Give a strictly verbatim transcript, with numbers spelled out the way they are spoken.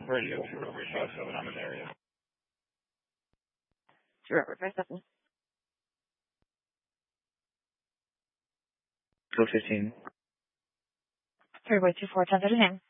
Radio two over five seven. I'm in the area. two over five seven. Code fifteen. Three boy two four ten thirty nine.